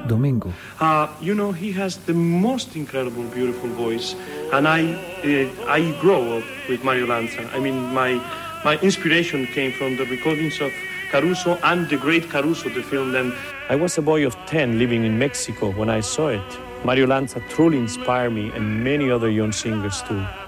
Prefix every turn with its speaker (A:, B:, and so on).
A: Domingo.
B: He has the most incredible, beautiful voice, and I grow up with Mario Lanza. I mean, my inspiration came from the recordings of Caruso and the great Caruso, the film. Then I was a boy of 10 living in Mexico when I saw it. Mario Lanza truly inspired me and many other young singers too.